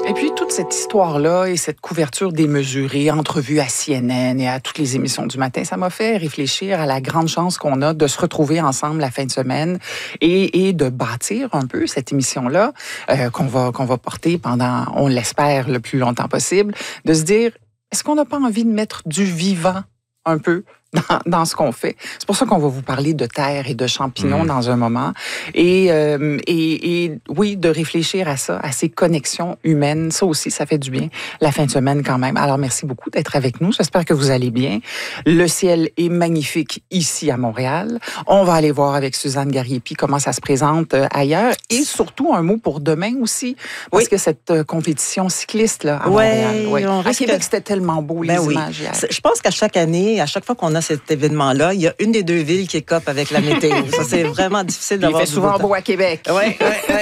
Et puis, toute cette histoire-là et cette couverture démesurée, entrevue à CNN et à toutes les émissions du matin, ça m'a fait réfléchir à la grande chance qu'on a de se retrouver ensemble la fin de semaine et de bâtir un peu cette émission-là qu'on va porter pendant, on l'espère, le plus longtemps possible, de se dire, est-ce qu'on n'a pas envie de mettre du vivant un peu dans ce qu'on fait? C'est pour ça qu'on va vous parler de terre et de champignons dans un moment. Et oui, de réfléchir à ça, à ces connexions humaines. Ça aussi, ça fait du bien la fin de semaine quand même. Alors, merci beaucoup d'être avec nous. J'espère que vous allez bien. Le ciel est magnifique ici à Montréal. On va aller voir avec Suzanne Gariepi comment ça se présente ailleurs. Et surtout, un mot pour demain aussi. Parce que cette compétition cycliste là, à Montréal. À Québec, c'était tellement beau, les images hier. Je pense qu'à chaque année, à chaque fois qu'on a cet événement-là, il y a une des deux villes qui écope avec la météo. Ça, c'est vraiment difficile d'avoir. Il fait souvent beau à Québec. Oui.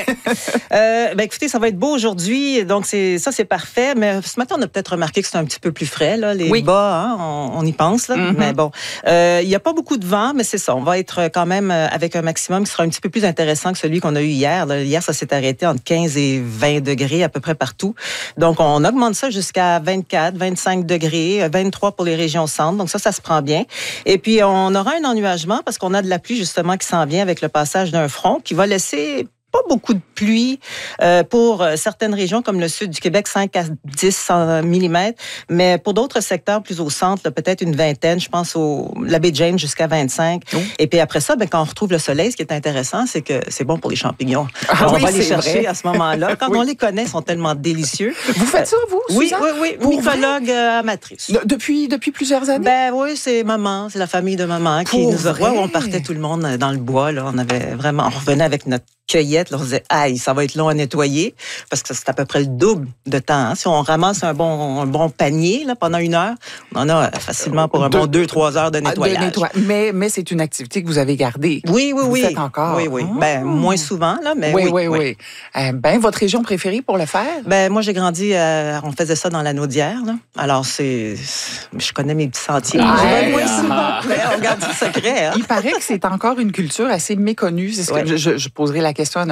Écoutez, ça va être beau aujourd'hui, donc c'est parfait. Mais ce matin, on a peut-être remarqué que c'est un petit peu plus frais, là, les bas, hein, on y pense. Là. Mais bon, il n'y a pas beaucoup de vent, mais c'est ça. On va être quand même avec un maximum qui sera un petit peu plus intéressant que celui qu'on a eu hier. Là, hier, ça s'est arrêté entre 15 et 20 degrés à peu près partout. Donc, on augmente ça jusqu'à 24, 25 degrés, 23 pour les régions centres. Donc, ça se prend bien. Et puis, on aura un ennuagement parce qu'on a de la pluie, justement, qui s'en vient avec le passage d'un front qui va laisser pas beaucoup de pluie pour certaines régions comme le sud du Québec, 5 à 10 mm, mais pour d'autres secteurs plus au centre, là, peut-être une vingtaine, je pense la baie James jusqu'à 25. Et puis après ça, quand on retrouve le soleil, ce qui est intéressant, c'est que c'est bon pour les champignons. Alors, on va les chercher à ce moment-là. Quand on les connaît, ils sont tellement délicieux. Vous faites ça, vous, Suzanne? Oui. Mycologue amatrice. Depuis plusieurs années? Oui, c'est maman, c'est la famille de maman qui nous a... on partait tout le monde dans le bois, là. On revenait avec notre cueillette, là, on se disait, aïe, ça va être long à nettoyer, parce que c'est à peu près le double de temps. Hein. Si on ramasse un bon panier là, pendant 1 heure, on en a facilement pour un bon 2-3 heures de nettoyage. Mais c'est une activité que vous avez gardée. Oui. Vous faites encore. Oui. Moins souvent, là, mais oui. Votre région préférée pour le faire? Moi, j'ai grandi, on faisait ça dans l'Anaudière, là. Alors, je connais mes petits sentiers. Moins souvent, mais on garde ça secret. Hein. Il paraît que c'est encore une culture assez méconnue. C'est ce que je poserai la question à